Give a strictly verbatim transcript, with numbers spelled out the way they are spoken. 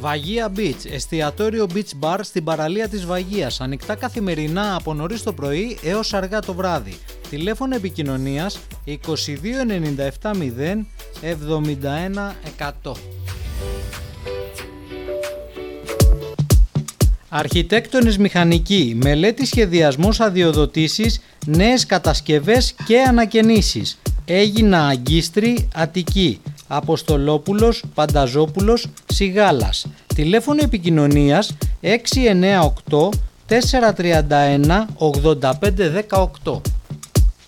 Βαγία Beach, εστιατόριο beach bar στην παραλία της Βαγίας, ανοιχτά καθημερινά από νωρίς το πρωί έως αργά το βράδυ. Τηλέφωνο επικοινωνίας είκοσι δύο ενενήντα επτά μηδέν εβδομήντα ένα εκατό. Αρχιτέκτονες Μηχανικοί, μελέτη, σχεδιασμός, αδειοδοτήσεις, νέες κατασκευές και ανακαινήσεις. Έγινα Αγκίστρη, Αττική, Αποστολόπουλος, Πανταζόπουλος, Σιγάλας. Τηλέφωνο επικοινωνίας έξι εννιά οκτώ τέσσερα τρία ένα ογδόντα πέντε δεκαοκτώ.